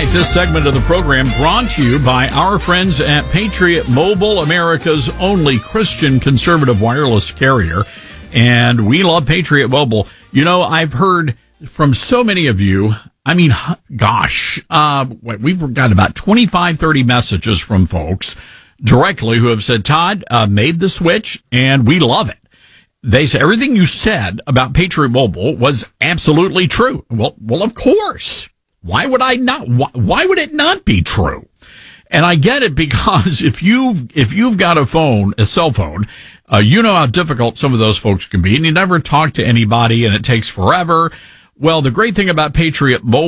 right, this segment of the program brought to you by our friends at Patriot Mobile, America's only Christian conservative wireless carrier. And we love Patriot Mobile. You know, I've heard from so many of you, I mean, gosh, we've got about 25, 30 messages from folks directly who have said, Todd, made the switch and we love it. They say everything you said about Patriot Mobile was absolutely true. Well, of course. Why would I not? Why would it not be true? And I get it because if you've got a cell phone, you know how difficult some of those folks can be, and you never talk to anybody, and it takes forever. Well, the great thing about Patriot Mobile